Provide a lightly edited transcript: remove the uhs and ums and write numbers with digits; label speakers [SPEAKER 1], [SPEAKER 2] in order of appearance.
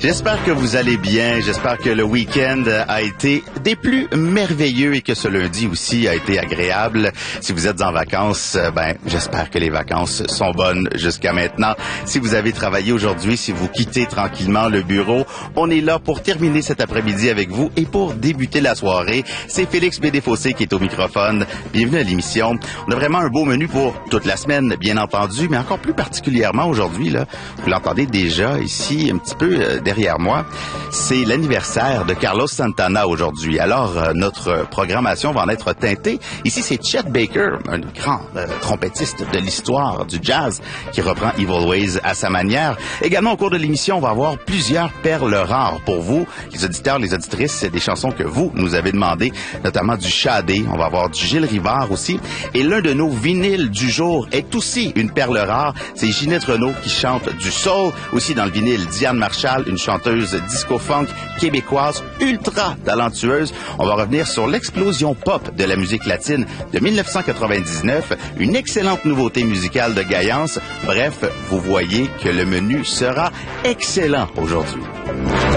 [SPEAKER 1] J'espère que vous allez bien. J'espère que le week-end a été des plus merveilleux et que ce lundi aussi a été agréable. Si vous êtes en vacances, j'espère que les vacances sont bonnes jusqu'à maintenant. Si vous avez travaillé aujourd'hui, si vous quittez tranquillement le bureau, on est là pour terminer cet après-midi avec vous et pour débuter la soirée. C'est Félix Bédéfossé qui est au microphone. Bienvenue à l'émission. On a vraiment un beau menu pour toute la semaine, bien entendu, mais encore plus particulièrement aujourd'hui, là, vous l'entendez déjà ici, un petit peu derrière moi, c'est l'anniversaire de Carlos Santana aujourd'hui. Alors, notre programmation va en être teintée. Ici, c'est Chet Baker, un grand trompettiste de l'histoire du jazz qui reprend Evil Ways à sa manière. Également, au cours de l'émission, on va avoir plusieurs perles rares pour vous, les auditeurs, les auditrices. C'est des chansons que vous nous avez demandées, notamment du Shadé. On va avoir du Gilles Rivard aussi. Et l'un de nos vinyles du jour est aussi une perle rare. C'est Ginette Renault qui chante du soul. Aussi dans le vinyle, Diane Marshall, une chanteuse disco-funk québécoise ultra talentueuse. On va revenir sur l'explosion pop de la musique latine de 1999, une excellente nouveauté musicale de Gaillance. Bref, vous voyez que le menu sera excellent aujourd'hui.